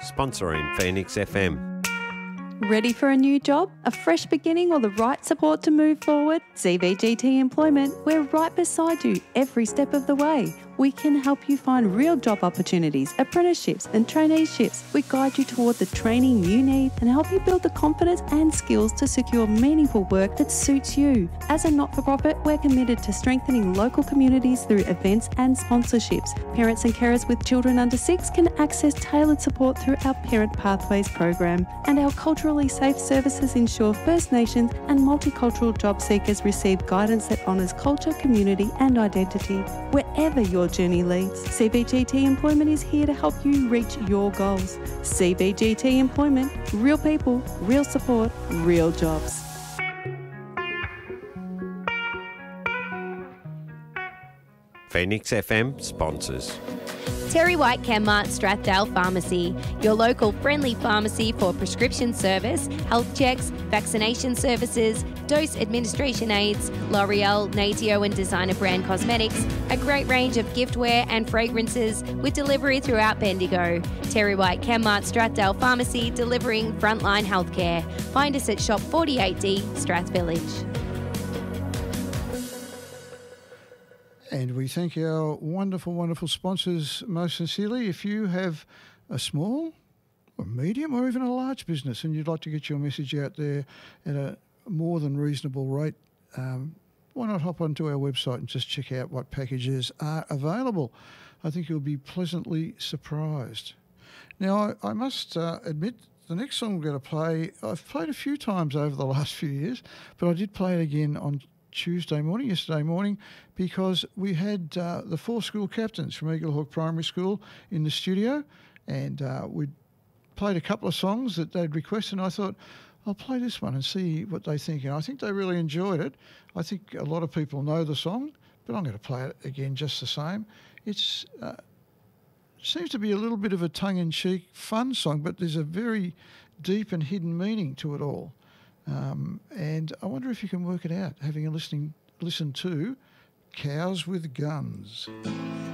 sponsoring Phoenix FM. Ready for a new job, a fresh beginning or the right support to move forward? CBGT Employment, we're right beside you every step of the way. We can help you find real job opportunities, apprenticeships and traineeships. We guide you toward the training you need and help you build the confidence and skills to secure meaningful work that suits you. As a not-for-profit, we're committed to strengthening local communities through events and sponsorships. Parents and carers with children under 6 can access tailored support through our Parent Pathways program, and our culturally safe services ensure First Nations and multicultural job seekers receive guidance that honours culture, community and identity. Wherever your journey leads, CBGT Employment is here to help you reach your goals. CBGT Employment, real people, real support, real jobs. Phoenix FM sponsors. Terry White Chemmart Strathdale Pharmacy, your local friendly pharmacy for prescription service, health checks, vaccination services, dose administration aids, L'Oreal, Natio and designer brand cosmetics, a great range of giftware and fragrances with delivery throughout Bendigo. Terry White Chemmart Strathdale Pharmacy, delivering frontline healthcare. Find us at Shop 48D, Strath Village. And we thank our wonderful, wonderful sponsors most sincerely. If you have a small or medium or even a large business and you'd like to get your message out there at a more than reasonable rate, why not hop onto our website and just check out what packages are available? I think you'll be pleasantly surprised. Now, I must admit, the next song we're going to play, I've played a few times over the last few years, but I did play it again on yesterday morning, because we had the 4 school captains from Eagle Hawk Primary School in the studio, and we played a couple of songs that they'd requested, and I thought, I'll play this one and see what they think. And I think they really enjoyed it. I think a lot of people know the song, but I'm going to play it again just the same. It's seems to be a little bit of a tongue-in-cheek fun song, but there's a very deep and hidden meaning to it all. And I wonder if you can work it out, having a listen to Cows with Guns.